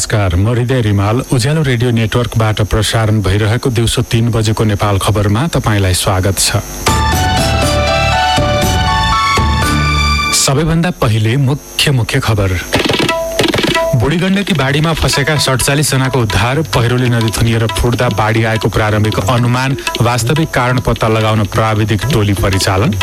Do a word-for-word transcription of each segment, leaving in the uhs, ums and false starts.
नमस्कार, म हृदय रिमाल। उज्यालो रेडियो नेटवर्कबाट प्रसारण भइरहेको दिउँसो तीन बजेको नेपाल खबरमा तपाईंलाई स्वागत छ। सबैभन्दा पहिले मुख्य मुख्य खबर। बुढीगण्डकी बाढीमा फँसेका सडचालिस जनाको उद्धार, पहिरोले नदी थुनिएर फुट्दा बाढी आएको प्रारम्भिक अनुमान, वास्तविक कारण पत्ता लगाउन प्राविधिक टोली परिचालन।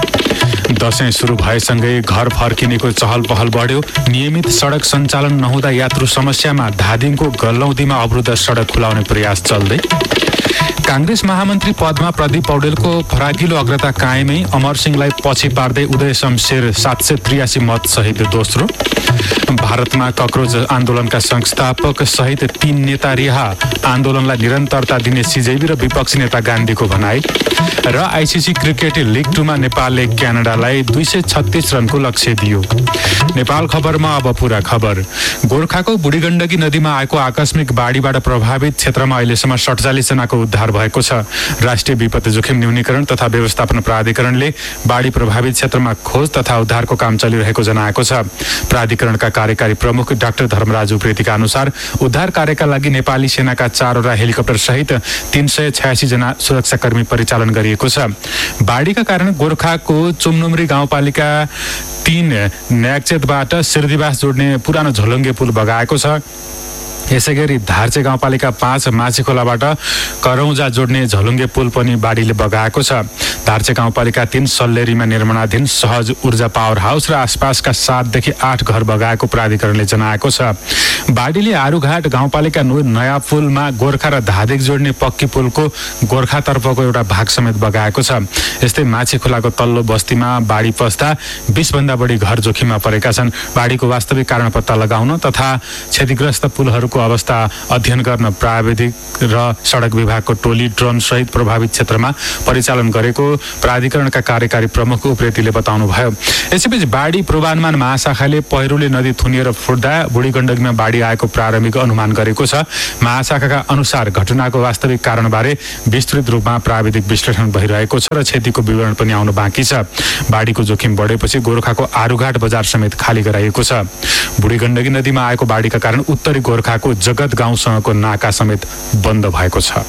दशैं सुरु भएसँगै घर फर्किनेको चहल पहल बढ्यो। नियमित सडक सञ्चालन नहुँदा यात्रु समस्यामा, धादिङको गलौदीमा अवरुद्ध सडक खुलाउने प्रयास चल्दै। कांग्रेस महामन्त्री पदमा प्रदीप पौडेलको फराकिलो अग्रता कायमै, अमर सिंहलाई पछि पार्दै उदय शमशेर सात सय त्रियासी मत सहित दोस्रो। भारतमा कक्रोच आन्दोलनका संस्थापक सहित तीन नेता रिहा, आन्दोलनलाई निरन्तरता दिने सिजेबी र विपक्षी नेता गान्धीको भनाई। र आइसिसी क्रिकेट लिग टूमा नेपालले क्यानाडालाई दुई सय छत्तीस रनको लक्ष्य दियो। नेपाल खबरमा अब पूरा खबर। गोर्खाको बुढीगण्डकी नदीमा आएको आकस्मिक बाढीबाट प्रभावित क्षेत्रमा अहिलेसम्म सडचालिस जनाको उद्धार भएको छ। राष्ट्रिय विपत्ति जोखिम न्यूनीकरण तथा व्यवस्थापन प्राधिकरणले बाढी प्रभावित क्षेत्रमा खोज तथा उद्धारको काम चलिरहेको जनाएको छ। प्राधिकरणका कार्यकारी प्रमुख डाक्टर धर्मराज उप्रेतीका अनुसार उद्धार कार्यका लागि नेपाली सेनाका चारवटा हेलिकप्टर सहित तीन सय छयासी जना सुरक्षाकर्मी परिचालन गरिएको छ। बाढीका कारण गोर्खाको चुमनुमरी गाउँपालिका तीन न्याक्चेतबाट सिर्दिवास जोड्ने पुरानो झोलुङ्गे पुल बगाएको छ। यसैगरी धार्चे गाउँपालिका पाँच माछी खोलाबाट करौजा जोड्ने झलुङ्गे पुल पनि बाढीले बगाएको छ। धार्चे गाउँपालिका तीन सल्लेरीमा निर्माणाधीन सहज ऊर्जा पावर हाउस र आसपासका सातदेखि आठ घर बगाएको प्राधिकरणले जनाएको छ। बाढीले आरुघाट गाउँपालिका नयाँ पुलमा गोर्खा र धादिङ जोड्ने पक्की पुलको गोर्खातर्फको एउटा भाग समेत बगाएको छ। यस्तै माछी खोलाको तल्लो बस्तीमा बाढी पस्दा बीस भन्दा बढी घर जोखिममा परेका छन्। बाढीको वास्तविक कारण पत्ता लगाउन तथा क्षतिग्रस्त पुलहरूको अवस्था अध्ययन गर्न प्राविधिक र सडक विभागको टोली ड्रोन सहित प्रभावित क्षेत्रमा परिचालन गरेको प्राधिकरणका कार्यकारी प्रमुख उप्रेतीले बताउनुभयो। यसैबीच बाढी पूर्वानुमान महाशाखाले पहिरोले नदी थुनिएर फुट्दा बुढीगण्डकीमा बाढी आएको प्रारम्भिक अनुमान गरेको छ। महाशाखाका अनुसार घटनाको वास्तविक कारणबारे विस्तृत रूपमा प्राविधिक विश्लेषण भइरहेको छ र क्षतिको विवरण पनि आउन बाँकी छ। बाढीको जोखिम बढेपछि गोर्खाको आरुघाट बजार समेत खाली गराइएको छ। बुढीगण्डकी नदीमा आएको बाढीका कारण उत्तरी गोर्खाको जगत गाउँसँगको नाका समेत बन्द भएको छ।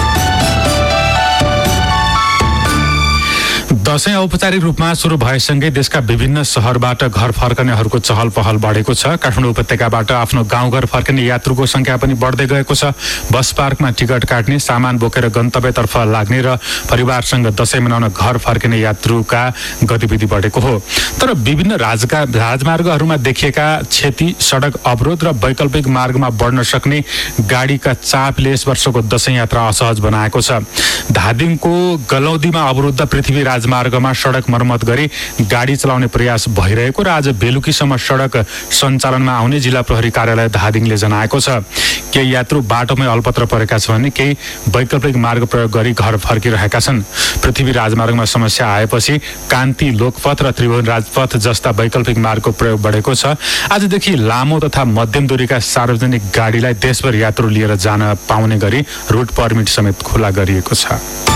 दशैं औपचारिक रूपमा सुरु भएसँगै देशका विभिन्न शहरबाट घर फर्कनेहरूको चहल पहल बढेको छ। काठमाडौँ उपत्यकाबाट आफ्नो गाउँघर फर्किने यात्रुको संख्या पनि बढ्दै गएको छ। बस पार्कमा टिकट काट्ने, सामान बोकेर गन्तव्यतर्फ लाग्ने र परिवारसँग दशैं मनाउन घर फर्किने यात्रुका गतिविधि बढेको हो। तर विभिन्न राजका राजमार्गहरूमा देखिएका क्षति, सडक अवरोध र वैकल्पिक मार्गमा बढ्न सक्ने गाडीका चापले यस वर्षको दशैं यात्रा असहज बनाएको छ। धादिङको गलौदीमा अवरुद्ध पृथ्वी राजमार्गमा सडक मर्मत गरी गाडी चलाउने प्रयास भइरहेको र आज बेलुकीसम्म सडक सञ्चालनमा आउने जिल्ला प्रहरी कार्यालय धादिङले जनाएको छ। केही यात्रु बाटोमै अल्पत्र परेका छन् भने केही वैकल्पिक मार्ग प्रयोग गरी घर फर्किरहेका छन्। पृथ्वी राजमार्गमा समस्या आएपछि कान्ति लोकपथ र त्रिभुवन राजपथ जस्ता वैकल्पिक मार्गको प्रयोग बढेको छ। आजदेखि लामो तथा मध्यम दूरीका सार्वजनिक गाडीलाई देशभर यात्रु लिएर जान पाउने गरी रुट पर्मिट समेत खुला गरिएको छ।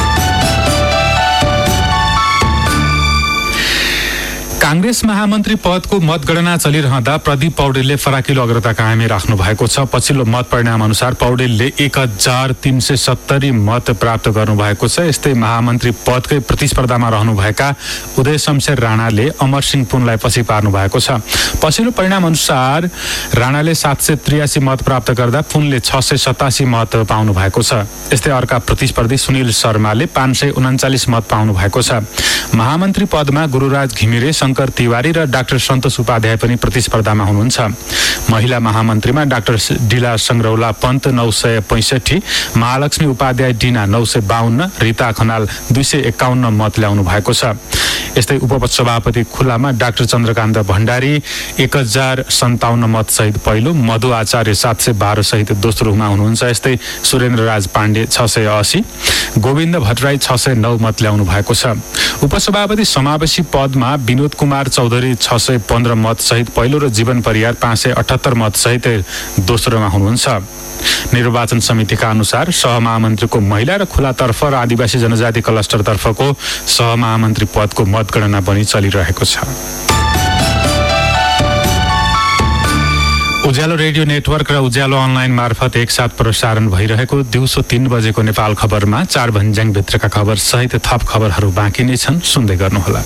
कांग्रेस महामन्त्री पदको मतगणना चलिरहँदा प्रदीप पौडेलले फराकिलो अग्रता कायमै राख्नु भएको छ। पछिल्लो मत परिणाम अनुसार पौडेलले एक हजार तीन सय सत्तरी मत प्राप्त गर्नुभएको छ। यस्तै महामन्त्री पदकै प्रतिस्पर्धामा रहनुभएका उदय शमशेर राणाले अमर सिंह पुनलाई पछि पार्नु भएको छ। पछिल्लो परिणाम अनुसार राणाले सात सय त्रियासी मत प्राप्त गर्दा पुनले छ सय सतासी मत पाउनु भएको छ। यस्तै अर्का प्रतिस्पर्धी सुनिल शर्माले पाँच सय उन्चालिस मत पाउनु भएको छ। महामन्त्री पदमा गुरुराज घिमिरे, शंकर तिवारी र डाक्टर सन्तोष उपाध्याय पनि प्रतिस्पर्धामा हुनुहुन्छ। महिला महामन्त्रीमा डाक्टर डिला संग्रौला पन्त नौ सय पैंसठी, महालक्ष्मी उपाध्याय डिना नौ सय बाहन्न, रीता खनाल दुई सय एकाउन्न मत ल्याउनु भएको छ। यस्तै उपसभापति खुल्लामा डाक्टर चन्द्रकान्त भण्डारी एक हजार सन्ताउन्न मत सहित पहिलो, मधु आचार्य सात सय बाह्र सहित दोस्रोमा हुनुहुन्छ। यस्तै सुरेन्द्र राज पाण्डे छ सय असी, गोविन्द भट्टराई छ सय नौ मत ल्याउनु भएको छ। उपसभापति समावेशी पदमा विनोद कुमार चौधरी छ सय पन्ध्र मत सहित पहिलो र जीवन परियार पाँच सय अठहत्तर मत सहित दोस्रोमा हुनुहुन्छ। निर्वाचन समितिका अनुसार सहमहामन्त्रीको महिला र खुलातर्फ र आदिवासी जनजाति क्लस्टरतर्फको सहमहामन्त्री पदको मतगणना पनि चलिरहेको छ। उज्यालो रेडियो नेटवर्क र उज्यालो अनलाइन मार्फत एकसाथ प्रसारण भइरहेको दिउँसो तीन बजेको नेपाल खबरमा चार भन्ज्याङभित्रका खबर सहित थप खबरहरू बाँकी नै छन्, सुन्दै गर्नुहोला।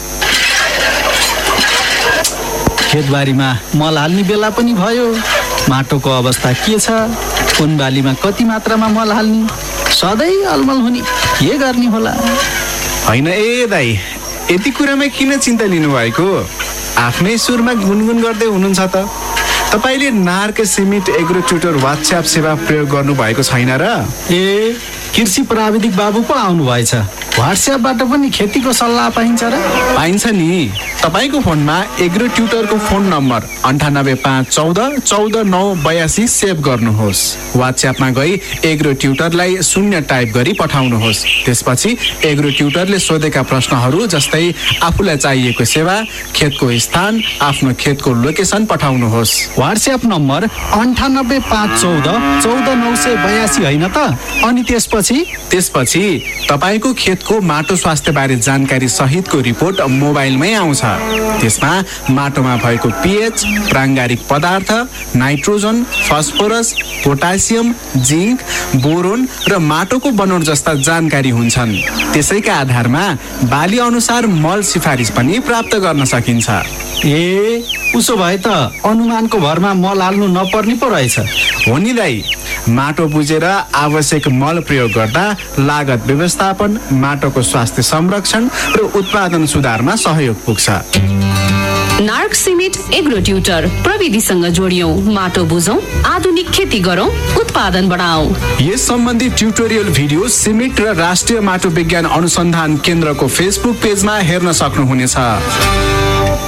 खेतबारीमा मल हाल्ने बेला पनि भयो। माटोको अवस्था के छ? कुन बालीमा कति मात्रामा मल हाल्ने? सधैँ अलमल हुने के गर्ने होला? होइन ए दाइ, यति कुरामा किन चिन्ता लिनुभएको? आफ्नै सुरमा गुनगुन गर्दै हुनुहुन्छ त। तपाईँले नार्क सिमेन्ट एग्रो ट्युटर वाट्सएप सेवा प्रयोग गर्नुभएको छैन र? ए कृषि प्राविधिक बाबु पो आउनु भएछ। वाट्सएपबाट पनि खेतीको सल्लाह पाइन्छ र? पाइन्छ नि। तपाईँको फोनमा एग्रो ट्युटरको फोन नम्बर अन्ठानब्बे पाँच चौध चौध नौ बयासी सेभ गर्नुहोस्। वाट्सएपमा गई एग्रो ट्युटरलाई शून्य टाइप गरी पठाउनुहोस्। त्यसपछि एग्रो ट्युटरले सोधेका प्रश्नहरू जस्तै आफूलाई चाहिएको सेवा, खेतको स्थान, आफ्नो खेतको लोकेसन पठाउनुहोस्। वाट्सएप नम्बर अन्ठानब्बे पाँच चौध चौध नौ सय बयासी होइन त? अनि त्यसपछि त्यसपछि तपाईँको खेतको माटो स्वास्थ्य बारे जानकारी सहितको रिपोर्ट मोबाइलमै आउँछ। त्यसमा माटोमा भएको पीएच, प्राङ्गारिक पदार्थ, nitrogen, phosphorus, potassium, zinc, boron र माटोको बनोट जस्ता जानकारी हुन्छन्। त्यसैका आधारमा बाली अनुसार मल सिफारिस पनि प्राप्त गर्न सकिन्छ। ए उसो भए त अनुमानको भरमा मल हाल्नु नपर्ने पो रहेछ। हो नि दाइ, माटो बुझेर आवश्यक मल प्रयोग गर्दा लागत व्यवस्थापन, माटोको स्वास्थ्य संरक्षण र उत्पादन सुधारमा सहयोग पुग्छ। नार्क सिमेन्ट एग्रो ट्युटर प्रविधिसँग जोडियौं, माटो बुझौं, आधुनिक खेती गरौं, उत्पादन बढाऊ। यस सम्बन्धी ट्युटोरियल भिडियो सिमेन्ट र राष्ट्रिय माटो विज्ञान अनुसन्धान केन्द्रको फेसबुक पेजमा हेर्न सक्नुहुनेछ।